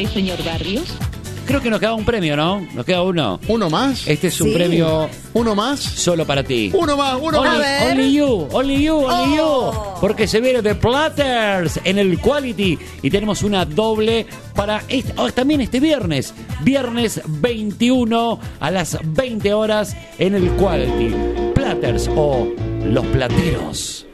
tiene, señor Barrios? Creo que nos queda un premio, ¿no? Nos queda uno. ¿Uno más? Este es un Sí. premio ¿Uno más? solo para ti. Uno más, uno más. ver. Only you, only you, only Oh. you. Porque se viene The Platters en el Quality. Y tenemos una doble para también este viernes. Viernes 21 a las 20 horas en el Quality. Platters o Los Plateros.